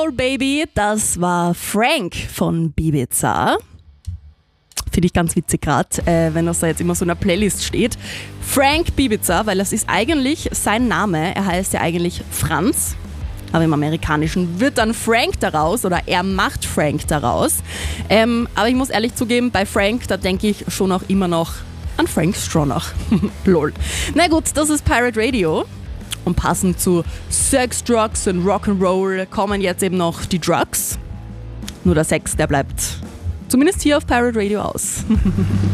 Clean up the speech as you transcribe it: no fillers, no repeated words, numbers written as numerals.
Oh Baby, das war Frank von Bibiza. Finde ich ganz witzig gerade, wenn das da jetzt immer so in einer Playlist steht. Frank Bibiza, weil das ist eigentlich sein Name. Er heißt ja eigentlich Franz. Aber im Amerikanischen wird dann Frank daraus oder er macht Frank daraus. Aber ich muss ehrlich zugeben, bei Frank, da denke ich schon auch immer noch an Frank Stronach. Lol. Na gut, das ist Pirate Radio. Und passend zu Sex, Drugs und Rock'n'Roll kommen jetzt eben noch die Drugs. Nur der Sex, der bleibt zumindest hier auf Pirate Radio aus.